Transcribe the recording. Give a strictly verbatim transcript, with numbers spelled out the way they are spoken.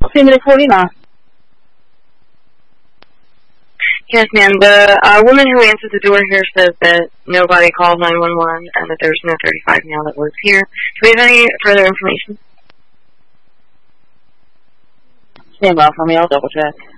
Phoenix forty-nine. Yes, ma'am. The uh, woman who answered the door here says that nobody called nine one one and that there's no thirty-five now that works here. Do we have any further information? Stand by for me. I'll double check.